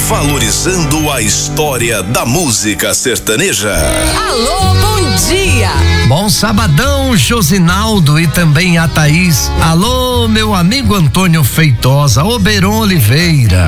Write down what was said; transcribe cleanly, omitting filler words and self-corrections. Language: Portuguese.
valorizando a história da música sertaneja. Alô, bom dia! Bom sabadão, Josinaldo e também a Thaís. Alô, meu amigo Antônio Feitosa, Oberon Oliveira.